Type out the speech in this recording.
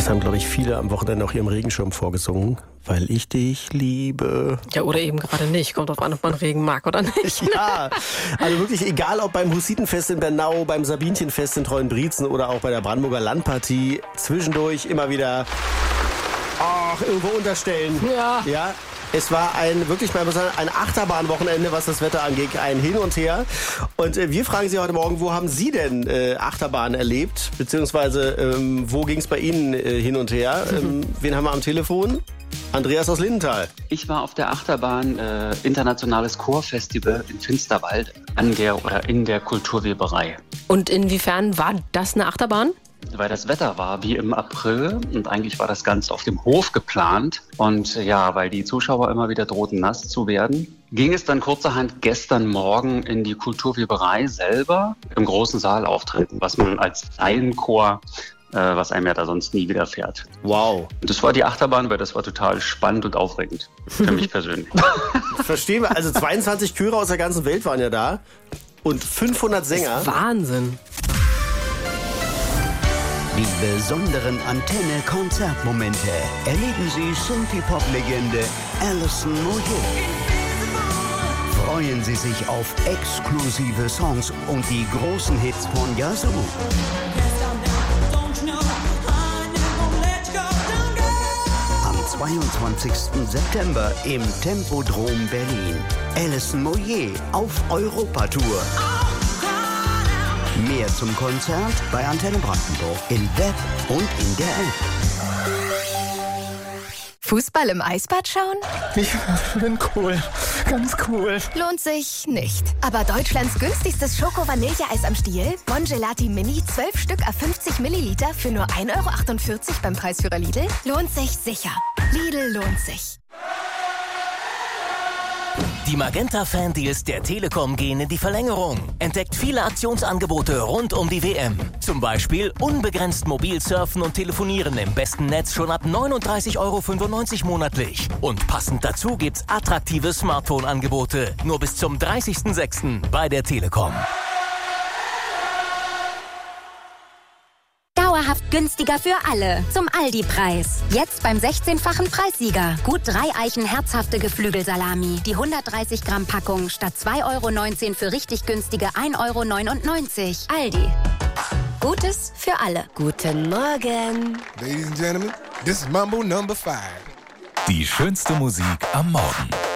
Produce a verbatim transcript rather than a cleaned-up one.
Das haben, glaube ich, viele am Wochenende auch ihrem Regenschirm vorgesungen. Weil ich dich liebe. Ja, oder eben gerade nicht. Kommt drauf an, ob man Regen mag oder nicht. Ja, also wirklich egal, ob beim Hussitenfest in Bernau, beim Sabinchenfest in Treuenbrietzen oder auch bei der Brandenburger Landpartie. Zwischendurch immer wieder, ach, irgendwo unterstellen. Ja. Ja. Es war ein wirklich mal ein Achterbahnwochenende, was das Wetter angeht, ein Hin und Her. Und äh, wir fragen Sie heute Morgen, wo haben Sie denn äh, Achterbahn erlebt? Beziehungsweise, ähm, wo ging es bei Ihnen äh, hin und her? Ähm, wen haben wir am Telefon? Andreas aus Lindenthal. Ich war auf der Achterbahn äh, Internationales Chorfestival in Finsterwald an der oder in der Kulturweberei. Und inwiefern war das eine Achterbahn? Weil das Wetter war wie im April und eigentlich war das Ganze auf dem Hof geplant. Und ja, weil die Zuschauer immer wieder drohten, nass zu werden, ging es dann kurzerhand gestern Morgen in die Kulturweberei selber im großen Saal auftreten, was man als Laienchor, äh, was einem ja da sonst nie widerfährt. Wow. Und das war die Achterbahn, weil das war total spannend und aufregend für mich persönlich. Verstehen wir, also zweiundzwanzig Chöre aus der ganzen Welt waren ja da und fünfhundert Sänger. Wahnsinn. Die besonderen Antenne-Konzertmomente erleben Sie Synthie-Pop-Legende Alison Moyet. Freuen Sie sich auf exklusive Songs und die großen Hits von Yazoo. Am zweiundzwanzigsten September im Tempodrom Berlin. Alison Moyet auf Europatour. Mehr zum Konzert bei Antenne Brandenburg im Web und in der App. Fußball im Eisbad schauen? Ich bin cool. Ganz cool. Lohnt sich nicht. Aber Deutschlands günstigstes Schoko-Vanilleeis am Stiel? Bon Gelati Mini, zwölf Stück à fünfzig Milliliter für nur ein Euro achtundvierzig beim Preisführer Lidl? Lohnt sich sicher. Lidl lohnt sich. Die Magenta-Fan-Deals der Telekom gehen in die Verlängerung. Entdeckt viele Aktionsangebote rund um die W M. Zum Beispiel unbegrenzt mobil surfen und telefonieren im besten Netz schon ab neununddreißig Euro fünfundneunzig monatlich. Und passend dazu gibt's attraktive Smartphone-Angebote. Nur bis zum dreißigsten sechsten bei der Telekom. Dauerhaft günstiger für alle. Zum Aldi-Preis. Jetzt beim sechzehnfachen Preissieger. Gut drei Eichen herzhafte Geflügelsalami. Die hundertdreißig Gramm Packung statt zwei Euro neunzehn für richtig günstige ein Euro neunundneunzig. Aldi. Gutes für alle. Guten Morgen. Ladies and Gentlemen, this is Mambo Number Five. Die schönste Musik am Morgen.